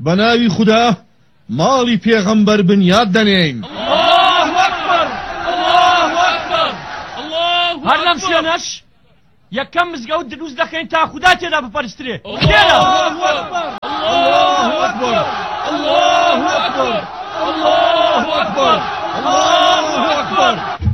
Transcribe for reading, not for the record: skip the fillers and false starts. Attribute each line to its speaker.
Speaker 1: بەناوی خوددا ماڵی پێغەمبەر بنیاد دەنێین.
Speaker 2: هەر لەم شوێنەش یەکەم مزگەوت دروست دەکەین تا خوددا تێدا بپەرسترێ.
Speaker 1: الله أكبر